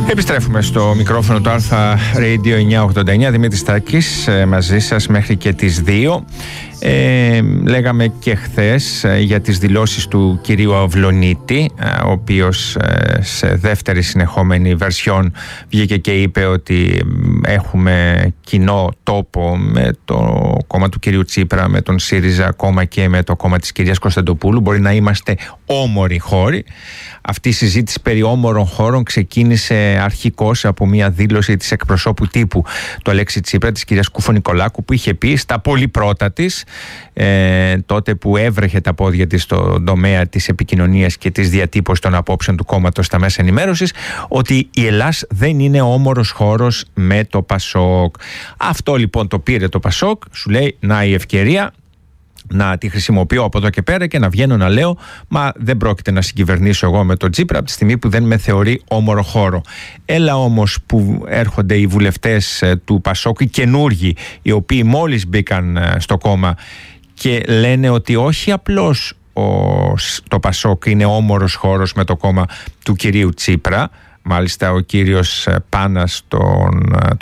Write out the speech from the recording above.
Επιστρέφουμε στο μικρόφωνο του Αλφα Radio 989. Δημήτρης Τάκης μαζί σας μέχρι και τις 2. Λέγαμε και χθες για τις δηλώσεις του κυρίου Αυλωνίτη, ο οποίος σε δεύτερη συνεχόμενη βερσιόν βγήκε και είπε ότι έχουμε κοινό τόπο με το κόμμα του κυρίου Τσίπρα, με τον ΣΥΡΙΖΑ, ακόμα και με το κόμμα της κυρίας Κωνσταντοπούλου. Μπορεί να είμαστε όμοροι χώροι. Αυτή η συζήτηση περί όμορων χώρων ξεκίνησε αρχικώς από μια δήλωση της εκπροσώπου τύπου του Αλέξη Τσίπρα, της κυρίας Κούφο-Νικολάκου, που είχε πει στα πολύ πρώτα της, τότε που έβρεχε τα πόδια της στον τομέα της επικοινωνίας και της διατύπωσης των απόψεων του κόμματος στα μέσα ενημέρωσης, ότι η Ελλάς δεν είναι όμορος χώρος με το Πασόκ. Αυτό λοιπόν το πήρε το Πασόκ, σου λέει να η ευκαιρία να τη χρησιμοποιώ από εδώ και πέρα και να βγαίνω να λέω μα δεν πρόκειται να συγκυβερνήσω εγώ με τον Τσίπρα από τη στιγμή που δεν με θεωρεί όμορο χώρο. Έλα όμως που έρχονται οι βουλευτές του Πασόκ, οι καινούργοι, οι οποίοι μόλις μπήκαν στο κόμμα και λένε ότι όχι απλώς το Πασόκ είναι όμορος χώρος με το κόμμα του κυρίου Τσίπρα. Μάλιστα ο κύριος Πάνας τον